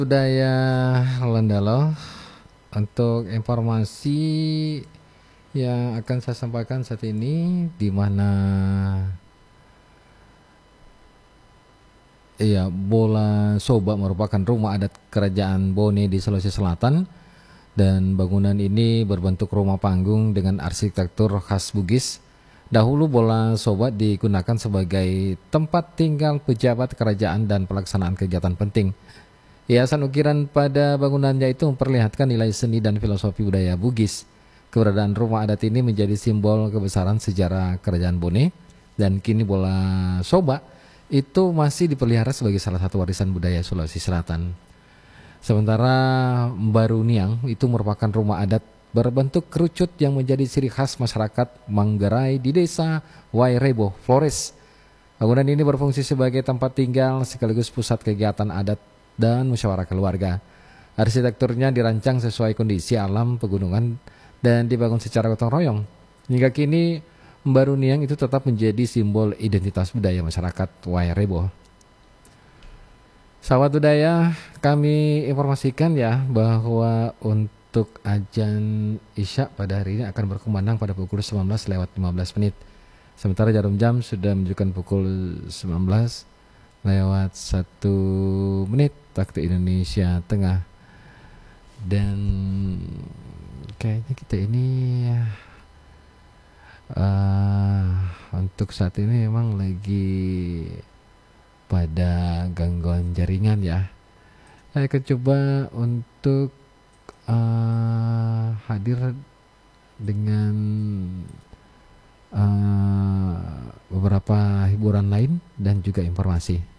Budaya Lendalo, untuk informasi yang akan saya sampaikan saat ini, di mana Bola Soba merupakan rumah adat Kerajaan Bone di Sulawesi Selatan, dan bangunan ini berbentuk rumah panggung dengan arsitektur khas Bugis. Dahulu Bola Soba digunakan sebagai tempat tinggal pejabat kerajaan dan pelaksanaan kegiatan penting. Hiasan ukiran pada bangunannya itu memperlihatkan nilai seni dan filosofi budaya Bugis. Keberadaan rumah adat ini menjadi simbol kebesaran sejarah Kerajaan Bone, dan kini Bola Soba itu masih dipelihara sebagai salah satu warisan budaya Sulawesi Selatan. Sementara Mbaruniang itu merupakan rumah adat berbentuk kerucut yang menjadi ciri khas masyarakat Manggarai di desa Wairebo, Flores. Bangunan ini berfungsi sebagai tempat tinggal sekaligus pusat kegiatan adat dan musyawarah keluarga. Arsitekturnya dirancang sesuai kondisi alam pegunungan dan dibangun secara gotong royong. Hingga kini Mbaruniang itu tetap menjadi simbol identitas budaya masyarakat Wairebo. Sahabat budaya, kami informasikan ya bahwa untuk azan Isya pada hari ini akan berkumandang pada pukul 19:15. Sementara jarum jam sudah menunjukkan pukul 19:01 waktu Indonesia Tengah. Dan kayaknya kita ini untuk saat ini memang lagi pada gangguan jaringan ya. Saya akan coba untuk hadir dengan beberapa hiburan lain dan juga informasi.